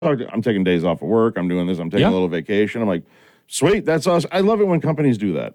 I'm taking days off of work. I'm doing this. I'm taking a little vacation. I'm like, sweet, that's awesome. I love it when companies do that.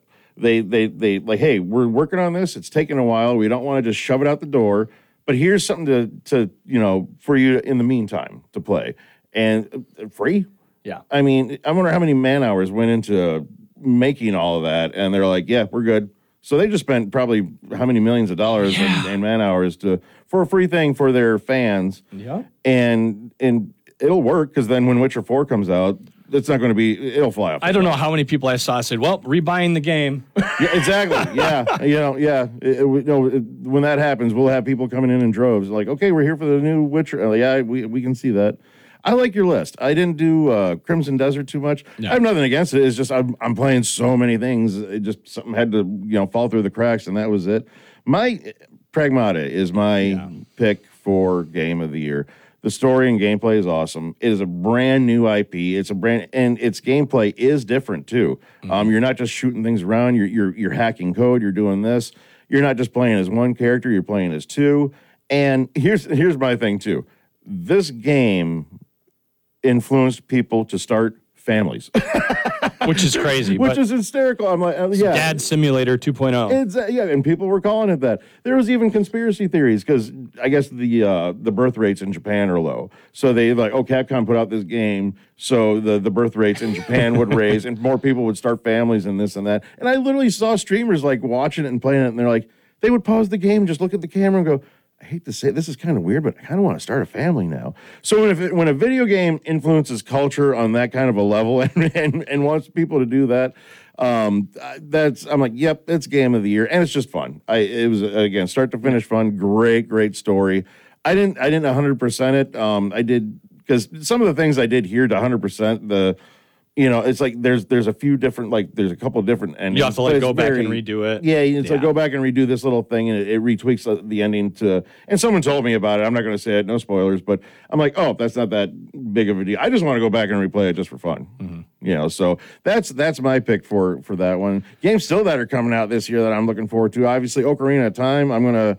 They like, hey, we're working on this. It's taking a while. We don't want to just shove it out the door, but here's something to for you in the meantime to play and free. Yeah. I mean, I wonder how many man hours went into making all of that, and they're like, yeah, we're good. So they just spent probably how many millions of dollars in man hours for a free thing for their fans. Yeah. And it'll work because then when Witcher 4 comes out, it's not going to be. It'll fly off. I don't know how many people I saw said, "Well, rebuying the game." Yeah, exactly. Yeah. When that happens, we'll have people coming in droves. Like, okay, we're here for the new Witcher. Yeah, we can see that. I like your list. I didn't do Crimson Desert too much. No. I have nothing against it. It's just I'm playing so many things. It just something had to fall through the cracks, and that was it. My Pragmata is my pick for Game of the Year. The story and gameplay is awesome. It is a brand new IP. And its gameplay is different too. Mm-hmm. You're not just shooting things around. You're hacking code. You're doing this. You're not just playing as one character. You're playing as two. And here's my thing too. This game influenced people to start families. Which is crazy. Which is hysterical. I'm like, yeah. Dad Simulator 2.0. Yeah, and people were calling it that. There was even conspiracy theories because I guess the birth rates in Japan are low. So they like, Capcom put out this game so the birth rates in Japan would raise and more people would start families and this and that. And I literally saw streamers like watching it and playing it, and they're like, they would pause the game, just look at the camera and go, I hate to say it, this is kind of weird, but I kind of want to start a family now. So when a video game influences culture on that kind of a level and wants people to do that, I'm like, yep, it's Game of the Year, and it's just fun. It was again start to finish fun, great story. I didn't 100% it. I did because some of the things I did here to 100%. It's like there's a few different, like there's a couple of different endings. You have to go back and redo it. Yeah, it's like go back and redo this little thing, and it retweaks the ending to. And someone told me about it. I'm not going to say it, no spoilers, but I'm like, oh, that's not that big of a deal. I just want to go back and replay it just for fun. Mm-hmm. So that's my pick for that one. Games still that are coming out this year that I'm looking forward to. Obviously, Ocarina of Time.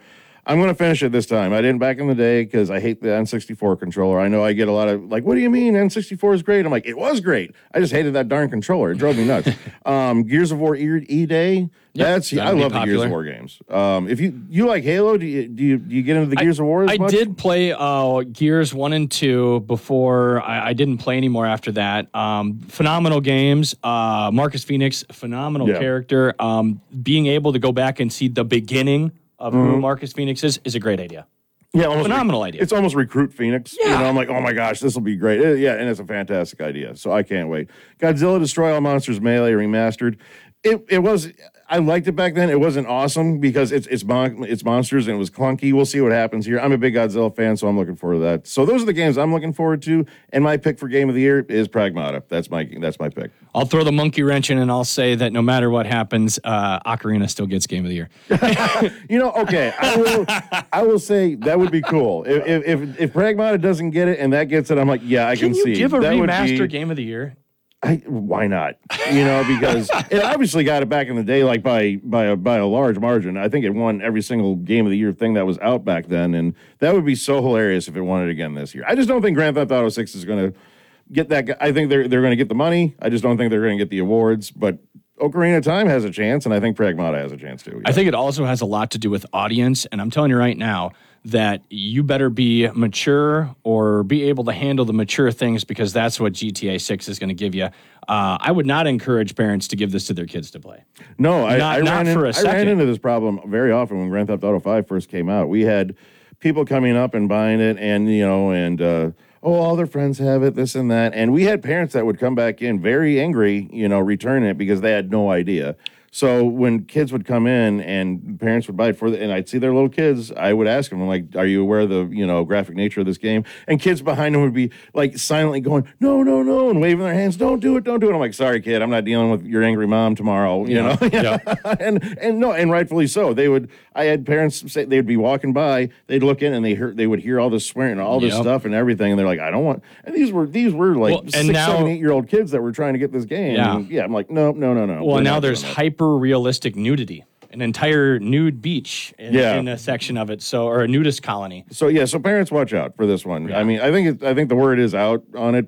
I'm gonna finish it this time. I didn't back in the day because I hate the N64 controller. I know I get a lot of like, what do you mean N64 is great? I'm like, it was great. I just hated that darn controller. It drove me nuts. Gears of War E-Day. I love the Gears of War games. If you like Halo, do you get into the Gears of War as much? I did play Gears 1 and 2 before. I didn't play anymore after that. Phenomenal games. Marcus Phoenix, phenomenal character. Being able to go back and see the beginning of who Marcus Phoenix is a great idea. Yeah, phenomenal idea. It's almost Recruit Phoenix. Yeah. I'm like, oh my gosh, this will be great. And it's a fantastic idea. So I can't wait. Godzilla Destroy All Monsters Melee Remastered. It was. I liked it back then. It wasn't awesome because it's monsters and it was clunky. We'll see what happens here. I'm a big Godzilla fan, so I'm looking forward to that. So those are the games I'm looking forward to. And my pick for Game of the Year is Pragmata. That's my pick. I'll throw the monkey wrench in and I'll say that no matter what happens, Ocarina still gets Game of the Year. Okay. I will say that would be cool. If Pragmata doesn't get it and that gets it, I'm like, yeah, I can see. Can you give a that remaster Game of the Year? Why not? Because it obviously got it back in the day, like by a large margin. I think it won every single Game of the Year thing that was out back then, and that would be so hilarious if it won it again this year. I just don't think Grand Theft Auto 6 is going to get that. I think they're going to get the money. I just don't think they're going to get the awards. But Ocarina of Time has a chance, and I think Pragmata has a chance too. Yeah. I think it also has a lot to do with audience, and I'm telling you right now that you better be mature or be able to handle the mature things because that's what GTA 6 is going to give you. I would not encourage parents to give this to their kids to play. No, I ran into this problem very often when Grand Theft Auto 5 first came out. We had people coming up and buying it and all their friends have it, this and that. And we had parents that would come back in very angry, return it because they had no idea. So when kids would come in and parents would buy it and I'd see their little kids, I would ask them, I'm like, are you aware of the, graphic nature of this game? And kids behind them would be like silently going, no, and waving their hands, don't do it. I'm like, sorry, kid, I'm not dealing with your angry mom tomorrow, know? Yeah. and rightfully so. I had parents say they would be walking by, they'd look in and they would hear all this swearing and all this stuff and everything. And they're like, I don't want, and these were like 6, 7, 8-year-old kids that were trying to get this game. Yeah. And I'm like, no. Well, now there's hyper realistic nudity an entire nude beach in a section of it, or a nudist colony. So parents watch out for this one. I mean, I think the word is out on it,